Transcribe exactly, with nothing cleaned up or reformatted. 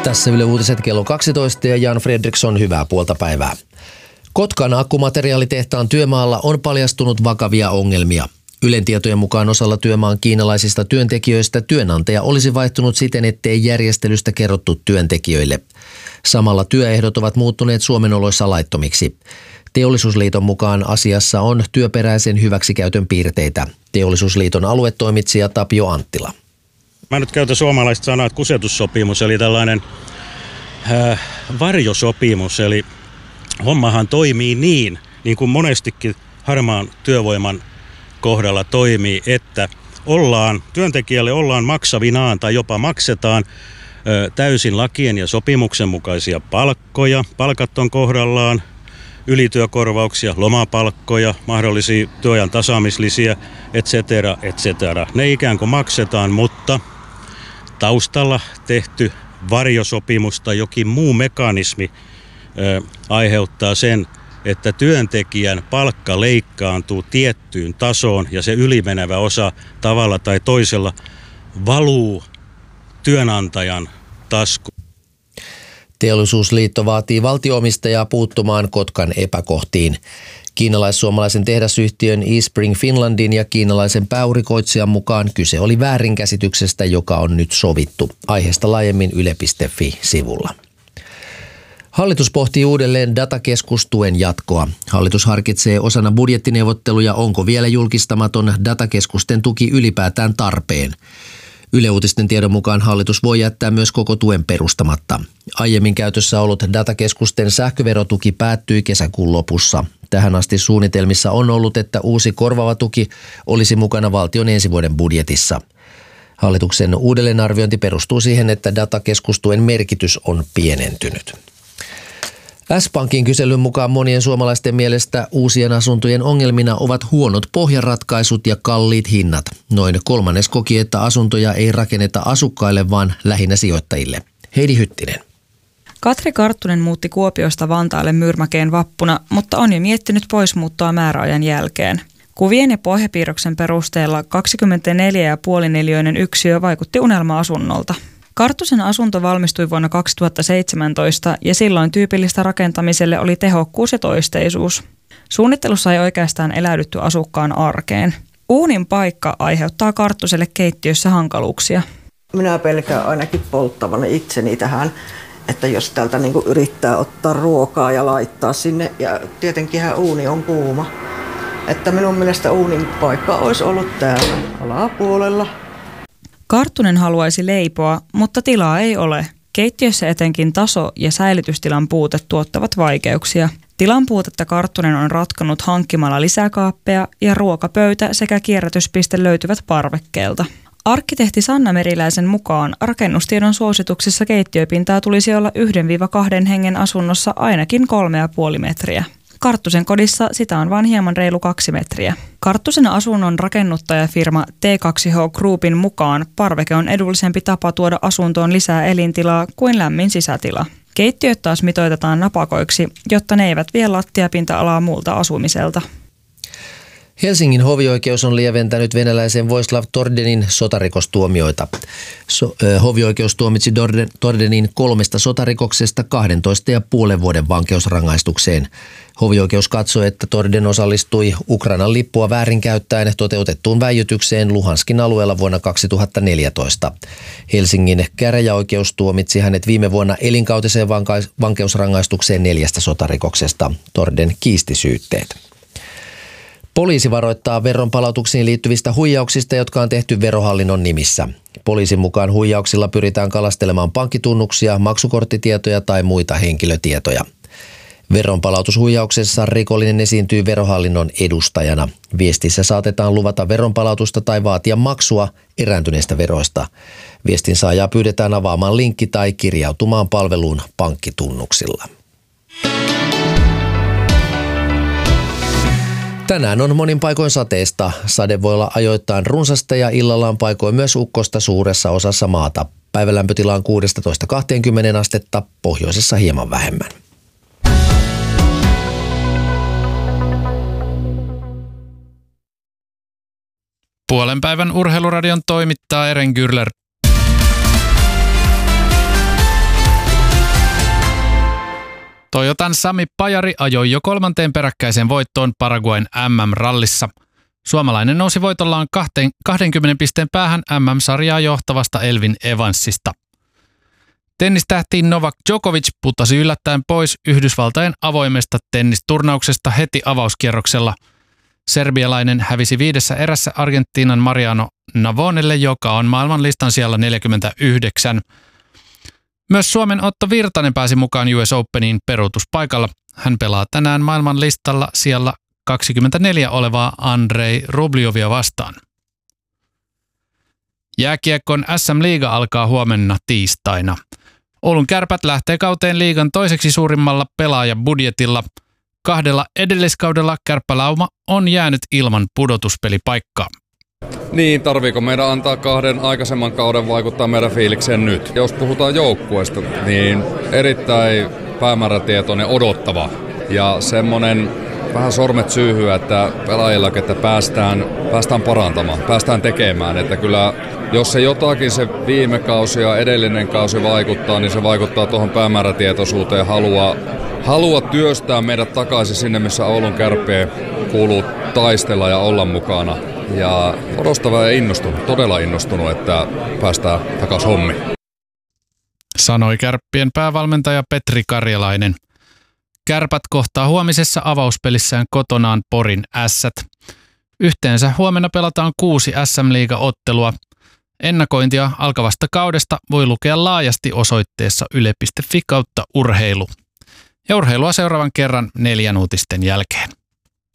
Tässä Yle Uutiset kello kaksitoista ja Jan Fredriksson, hyvää puolta päivää. Kotkan akkumateriaalitehtaan työmaalla on paljastunut vakavia ongelmia. Ylen tietojen mukaan osalla työmaan kiinalaisista työntekijöistä työnantaja olisi vaihtunut siten, ettei järjestelystä kerrottu työntekijöille. Samalla työehdot ovat muuttuneet Suomen oloissa laittomiksi. Teollisuusliiton mukaan asiassa on työperäisen hyväksikäytön piirteitä. Teollisuusliiton aluetoimitsija Tapio Anttila. Mä nyt käytän suomalaista sanaa, että kusetussopimus, eli tällainen äh, varjosopimus, eli hommahan toimii niin, niin kuin monestikin harmaan työvoiman kohdalla toimii, että ollaan, työntekijälle ollaan maksavinaan tai jopa maksetaan ö, täysin lakien ja sopimuksen mukaisia palkkoja. Palkat on kohdallaan, ylityökorvauksia, lomapalkkoja, mahdollisia työajan tasaamislisiä, et cetera, et cetera. Ne ikään kuin maksetaan, mutta taustalla tehty varjosopimus tai jokin muu mekanismi ö, aiheuttaa sen, että työntekijän palkka leikkaantuu tiettyyn tasoon ja se ylimenevä osa tavalla tai toisella valuu työnantajan taskuun. Teollisuusliitto vaatii valtio-omistajaa puuttumaan Kotkan epäkohtiin. Kiinalais-suomalaisen tehdasyhtiön eSpring Finlandin ja kiinalaisen pääurikoitsijan mukaan kyse oli väärinkäsityksestä, joka on nyt sovittu. Aiheesta laajemmin yle piste fi-sivulla. Hallitus pohtii uudelleen datakeskustuen jatkoa. Hallitus harkitsee osana budjettineuvotteluja, onko vielä julkistamaton datakeskusten tuki ylipäätään tarpeen. Yle Uutisten tiedon mukaan hallitus voi jättää myös koko tuen perustamatta. Aiemmin käytössä ollut datakeskusten sähköverotuki päättyi kesäkuun lopussa. Tähän asti suunnitelmissa on ollut, että uusi korvaava tuki olisi mukana valtion ensi vuoden budjetissa. Hallituksen uudelleenarviointi perustuu siihen, että datakeskustuen merkitys on pienentynyt. S-Pankin kyselyn mukaan monien suomalaisten mielestä uusien asuntojen ongelmina ovat huonot pohjaratkaisut ja kalliit hinnat. Noin kolmannes koki, että asuntoja ei rakenneta asukkaille, vaan lähinnä sijoittajille. Heidi Hyttinen. Katri Karttunen muutti Kuopiosta Vantaalle Myyrmäkeen vappuna, mutta on jo miettinyt poismuuttoa määräajan jälkeen. Kuvien ja pohjapiirroksen perusteella kaksikymmentäneljä pilkku viisi neliöinen yksiö vaikutti unelma-asunnolta. Karttusen asunto valmistui vuonna kaksituhattaseitsemäntoista ja silloin tyypillistä rakentamiselle oli tehokkuus ja toisteisuus. Suunnittelussa ei oikeastaan eläydytty asukkaan arkeen. Uunin paikka aiheuttaa Karttuselle keittiössä hankaluuksia. Minä pelkään ainakin polttavani itseni tähän, että jos täältä niin kuin yrittää ottaa ruokaa ja laittaa sinne, ja tietenkinhän uuni on kuuma. Että minun mielestä uunin paikka olisi ollut täällä alapuolella. Karttunen haluaisi leipoa, mutta tilaa ei ole. Keittiössä etenkin taso- ja säilytystilan puute tuottavat vaikeuksia. Tilan puutetta Karttunen on ratkonut hankkimalla lisäkaappeja ja ruokapöytä sekä kierrätyspiste löytyvät parvekkeelta. Arkkitehti Sanna Meriläisen mukaan rakennustiedon suosituksissa keittiöpintaa tulisi olla yhdestä kahteen hengen asunnossa ainakin kolme pilkku viisi metriä. Karttusen kodissa sitä on vain hieman reilu kaksi metriä. Karttusen asunnon rakennuttajafirma T kaksi H Groupin mukaan parveke on edullisempi tapa tuoda asuntoon lisää elintilaa kuin lämmin sisätila. Keittiöt taas mitoitetaan napakoiksi, jotta ne eivät vie lattiapinta-alaa muulta asumiselta. Helsingin hovioikeus on lieventänyt venäläisen Vojislav Tordenin sotarikostuomioita. So, äh, hovioikeus tuomitsi Dorden, Tordenin kolmesta sotarikoksesta kahdentoista ja puolen vuoden vankeusrangaistukseen. Hovioikeus katsoi, että Torden osallistui Ukrainan lippua väärinkäyttäen toteutettuun väijytykseen Luhanskin alueella vuonna kaksituhattaneljätoista. Helsingin käräjäoikeus tuomitsi hänet viime vuonna elinkautiseen vanka- vankeusrangaistukseen neljästä sotarikoksesta. Torden kiisti syytteet. Poliisi varoittaa veronpalautuksiin liittyvistä huijauksista, jotka on tehty Verohallinnon nimissä. Poliisin mukaan huijauksilla pyritään kalastelemaan pankkitunnuksia, maksukorttitietoja tai muita henkilötietoja. Veronpalautushuijauksessa rikollinen esiintyy Verohallinnon edustajana. Viestissä saatetaan luvata veronpalautusta tai vaatia maksua erääntyneistä veroista. Viestin saajaa pyydetään avaamaan linkki tai kirjautumaan palveluun pankkitunnuksilla. Tänään on monin paikoin sateesta. Sade voi olla ajoittain runsasta ja illalla on paikoin myös ukkosta suuressa osassa maata. Päivälämpötila on kuusitoista kaksikymmentä astetta, pohjoisessa hieman vähemmän. Puolen päivän urheiluradion toimittaa Eren Gürler. Toyotan Sami Pajari ajoi jo kolmanteen peräkkäiseen voittoon Paraguayn M M-rallissa. Suomalainen nousi voitollaan kaksikymmentä pisteen päähän M M-sarjaa johtavasta Elvin Evansista. Tennistähti Novak Djokovic putosi yllättäen pois Yhdysvaltain avoimesta tennisturnauksesta heti avauskierroksella. Serbialainen hävisi viidessä erässä Argentiinan Mariano Navonelle, joka on maailmanlistan siellä neljäkymmentäyhdeksän. Myös Suomen Otto Virtanen pääsi mukaan U S Openiin peruutuspaikalla. Hän pelaa tänään maailmanlistalla siellä kaksikymmentäneljä olevaa Andrei Rubljovia vastaan. Jääkiekon S M-liiga alkaa huomenna tiistaina. Oulun Kärpät lähtee kauteen liigan toiseksi suurimmalla pelaajabudjetilla. Kahdella edelliskaudella Kärppälauma on jäänyt ilman pudotuspelipaikkaa. Niin, tarviiko meidän antaa kahden aikaisemman kauden vaikuttaa meidän fiilikseen nyt? Jos puhutaan joukkueesta, niin erittäin päämäärätietoinen odottava ja semmoinen vähän sormet syyhyä, että pelaajilla, että päästään, päästään parantamaan, päästään tekemään. Että kyllä, jos se jotakin se viime kausi ja edellinen kausi vaikuttaa, niin se vaikuttaa tuohon päämäärätietoisuuteen, halua, halua työstää meidät takaisin sinne, missä Oulun Kärppien kuuluu taistella ja olla mukana. Ja odostava ja innostunut, todella innostunut, että päästään takaisin hommiin. Sanoi Kärppien päävalmentaja Petri Karjalainen. Kärpät kohtaa huomisessa avauspelissään kotonaan Porin Ässät. Yhteensä huomenna pelataan kuusi S M-liiga-ottelua. Ennakointia alkavasta kaudesta voi lukea laajasti osoitteessa yle piste fi kautta urheilu. Ja urheilua seuraavan kerran neljän uutisten jälkeen.